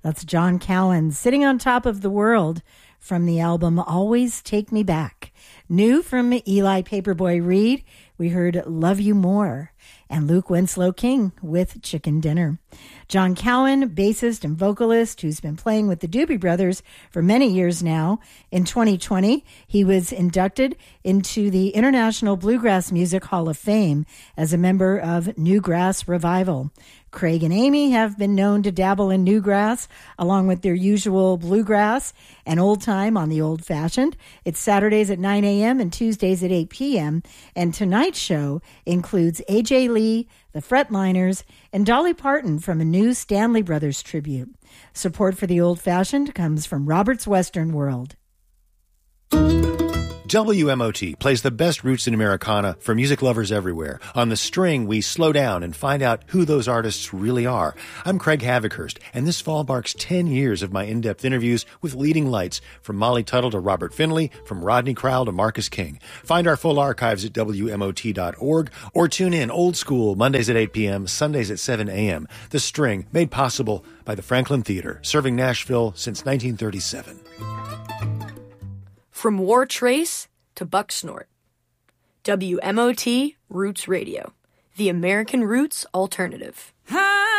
That's John Cowan, Sitting on Top of the World, from the album Always Take Me Back. New from Eli Paperboy Reed, we heard Love You More, and Luke Winslow King with Chicken Dinner. John Cowan, bassist and vocalist who's been playing with the Doobie Brothers for many years now. In 2020, he was inducted into the International Bluegrass Music Hall of Fame as a member of Newgrass Revival. Craig and Amy have been known to dabble in newgrass along with their usual bluegrass and old time on the Old Fashioned. It's Saturdays at 9 a.m. and Tuesdays at 8 p.m. And tonight's show includes A.J. Lee, the Fretliners, and Dolly Parton from a new Stanley Brothers tribute. Support for the Old Fashioned comes from Robert's Western World. WMOT plays the best roots in Americana for music lovers everywhere. On The String, we slow down and find out who those artists really are. I'm Craig Havikhurst, and this fall marks 10 years of my in-depth interviews with leading lights, from Molly Tuttle to Robert Finley, from Rodney Crowell to Marcus King. Find our full archives at WMOT.org, or tune in old school Mondays at 8 p.m., Sundays at 7 a.m. The String, made possible by the Franklin Theater, serving Nashville since 1937. From War Trace to Buck Snort. WMOT Roots Radio, the American Roots Alternative.